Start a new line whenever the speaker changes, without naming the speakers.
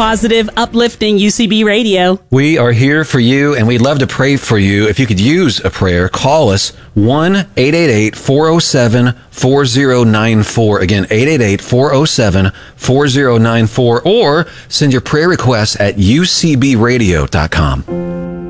positive, uplifting UCB radio.
We are here for you, and we'd love to pray for you. If you could use a prayer, call us 1-888-407-4094. Again, 888-407-4094, or send your prayer requests at ucbradio.com.